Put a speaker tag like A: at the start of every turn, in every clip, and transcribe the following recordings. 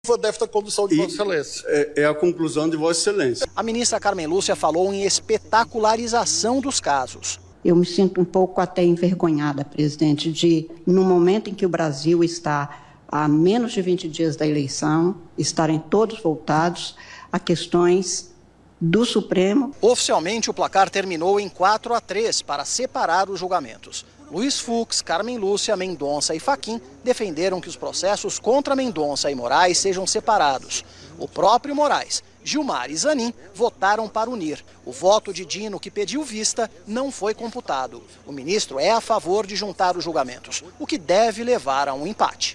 A: desta condução de Vossa Excelência.
B: É a conclusão de Vossa Excelência.
C: A ministra Carmen Lúcia falou em espetacularização dos casos.
D: Eu me sinto um pouco até envergonhada, presidente, de, no momento em que o Brasil está a menos de 20 dias da eleição, estarem todos voltados a questões do Supremo.
C: Oficialmente, o placar terminou em 4-3 para separar os julgamentos. Luiz Fux, Carmen Lúcia, Mendonça e Fachin defenderam que os processos contra Mendonça e Moraes sejam separados. O próprio Moraes, Gilmar e Zanin votaram para unir. O voto de Dino, que pediu vista, não foi computado. O ministro é a favor de juntar os julgamentos, o que deve levar a um empate.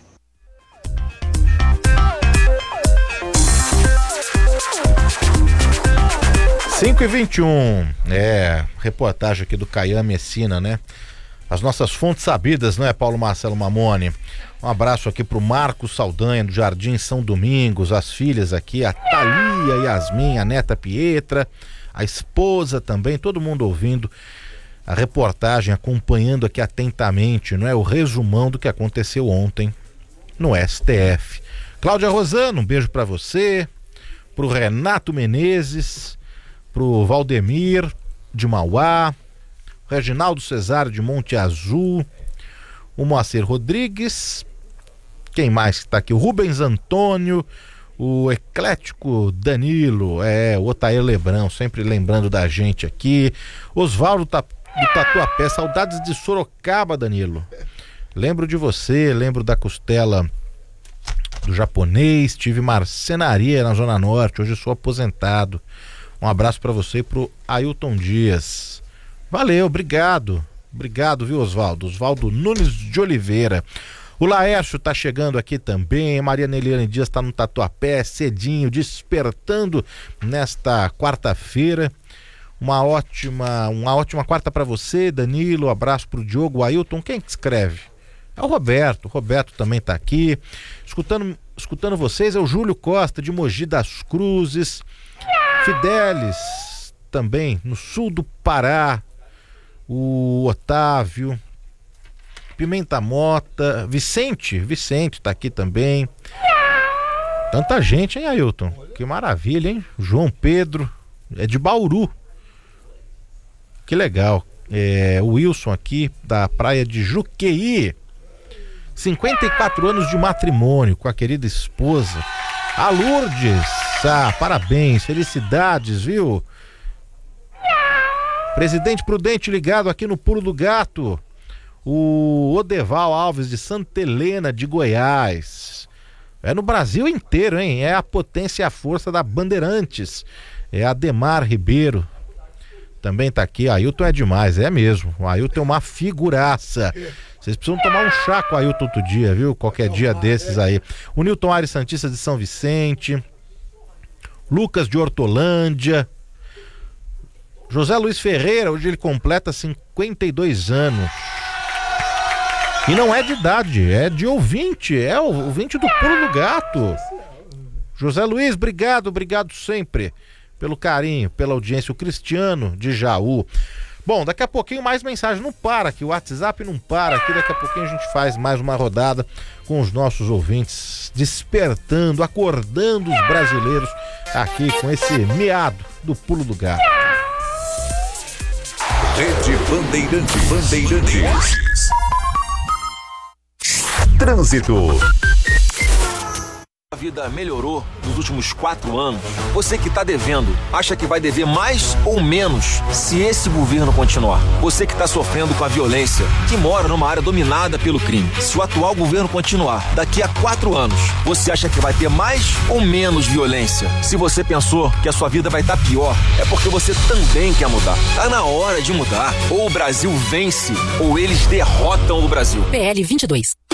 E: Cinco e 21, reportagem aqui do Caian Messina, né? As nossas fontes sabidas, não é, Paulo Marcelo Mamone? Um abraço aqui pro Marcos Saldanha, do Jardim São Domingos, as filhas aqui, a Thalia, Yasmin, a neta Pietra, a esposa também, todo mundo ouvindo a reportagem, acompanhando aqui atentamente, não é? O resumão do que aconteceu ontem no STF. Cláudia Rosano, um beijo pra você, pro Renato Menezes, pro Valdemir de Mauá, Reginaldo Cesário de Monte Azul, o Moacir Rodrigues, quem mais que tá aqui? O Rubens Antônio, o eclético Danilo, o Otair Lebrão, sempre lembrando da gente aqui, Osvaldo do Tatuapé, saudades de Sorocaba, Danilo. Lembro de você, lembro da costela do japonês, tive marcenaria na Zona Norte, hoje sou aposentado. Um abraço para você e pro Ailton Dias. Valeu, obrigado, viu, Osvaldo? Osvaldo Nunes de Oliveira. O Laércio tá chegando aqui também, Maria Neliane Dias tá no Tatuapé, cedinho, despertando nesta quarta-feira. Uma ótima quarta para você, Danilo, abraço pro Diogo, Ailton, quem que escreve? É o Roberto também tá aqui, escutando vocês, é o Júlio Costa de Mogi das Cruzes, Fidelis também, no sul do Pará, o Otávio, Pimenta Mota, Vicente tá aqui também. Tanta gente, hein, Ailton? Que maravilha, hein? João Pedro, é de Bauru. Que legal. O Wilson aqui, da praia de Juqueí. 54 anos de matrimônio com a querida esposa, a Lourdes. Parabéns, felicidades, viu? Presidente Prudente ligado aqui no Pulo do Gato. O Odeval Alves de Santa Helena de Goiás. É no Brasil inteiro, hein? É a potência e a força da Bandeirantes. É Ademar Ribeiro. Também tá aqui. Ailton é demais, é mesmo. O Ailton é uma figuraça. Vocês precisam tomar um chá com o Ailton outro dia, viu? Qualquer dia desses aí. O Nilton Aires Santista de São Vicente. Lucas de Hortolândia. José Luiz Ferreira, hoje ele completa 52 anos. E não é de idade, é de ouvinte, é o ouvinte do Pulo do Gato. José Luiz, obrigado sempre pelo carinho, pela audiência. O Cristiano de Jaú. Bom, daqui a pouquinho mais mensagem, não para aqui, o WhatsApp não para aqui, daqui a pouquinho a gente faz mais uma rodada com os nossos ouvintes, despertando, acordando os brasileiros aqui com esse miado do Pulo do Gato.
F: Rede Bandeirantes. Trânsito.
G: A vida melhorou nos últimos 4 anos. Você que está devendo, acha que vai dever mais ou menos se esse governo continuar? Você que está sofrendo com a violência, que mora numa área dominada pelo crime, se o atual governo continuar, daqui a 4 anos, você acha que vai ter mais ou menos violência? Se você pensou que a sua vida vai estar pior, é porque você também quer mudar. Tá na hora de mudar. Ou o Brasil vence, ou eles derrotam o Brasil.
H: PL 22.